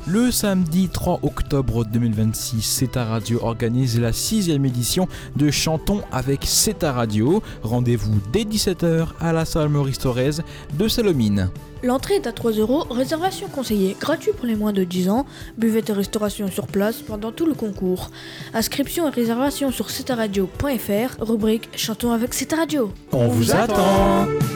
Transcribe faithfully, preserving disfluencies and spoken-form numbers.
Le samedi trois octobre deux mille vingt-six, C'est ta radio organise la sixième édition de Chantons avec C'est ta radio. Rendez-vous dès dix-sept heures à la salle Maurice Thorez de Salomine. L'entrée est à trois euros, réservation conseillée, gratuit pour les moins de dix ans, buvette et restauration sur place pendant tout le concours. Inscription et réservation sur c'est ta radio point f r, rubrique Chantons avec C'est ta radio. On vous attend.